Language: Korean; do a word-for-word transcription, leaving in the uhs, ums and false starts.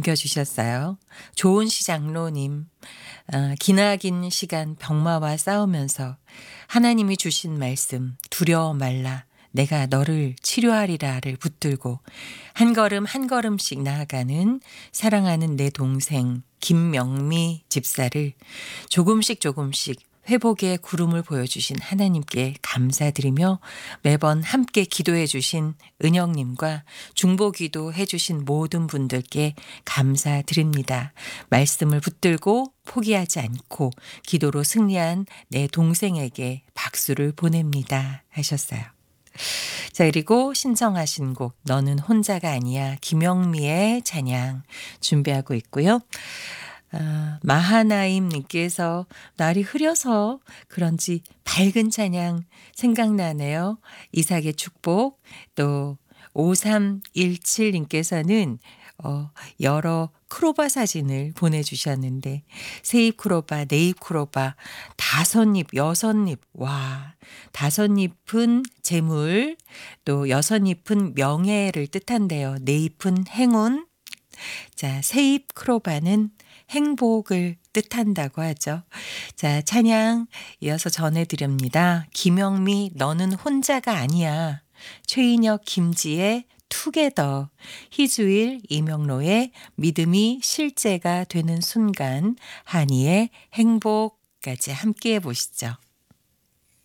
남겨주셨어요. 좋은 시장로님, 아, 기나긴 시간 병마와 싸우면서 하나님이 주신 말씀 두려워 말라 내가 너를 치료하리라를 붙들고 한 걸음 한 걸음씩 나아가는 사랑하는 내 동생 김명미 집사를 조금씩 조금씩 회복의 구름을 보여주신 하나님께 감사드리며 매번 함께 기도해 주신 은영님과 중보기도 해주신 모든 분들께 감사드립니다. 말씀을 붙들고 포기하지 않고 기도로 승리한 내 동생에게 박수를 보냅니다 하셨어요. 자, 그리고 신청하신 곡 너는 혼자가 아니야 김영미의 찬양 준비하고 있고요. 아, 마하나임님께서 날이 흐려서 그런지 밝은 찬양 생각나네요. 이삭의 축복. 또 오삼일칠님께서는 어, 여러 크로바 사진을 보내주셨는데 세잎 크로바, 네잎 크로바, 다섯 잎, 여섯 잎. 와, 다섯 잎은 재물, 또 여섯 잎은 명예를 뜻한대요. 네 잎은 행운. 자, 세잎 크로바는 행복을 뜻한다고 하죠. 자, 찬양 이어서 전해드립니다. 김영미 너는 혼자가 아니야. 최인혁 김지의 투게더, 희주일 이명로의 믿음이 실제가 되는 순간, 한이의 행복까지 함께 해보시죠.